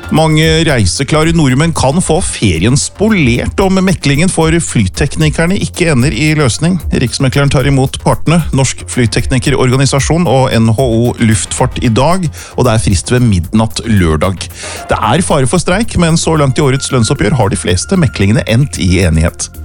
Mange reiseklare nordmenn kan få ferien spolert om meklingen for flyteknikerne ikke ender i løsning. Riksmekleren tar imot partene, Norsk Flyteknikerorganisasjon og NHO Luftfart i dag, og det er frist ved midnatt lørdag. Det er fare for streik, men så langt i årets lønnsoppgjør har de fleste meklingene endt i enighet.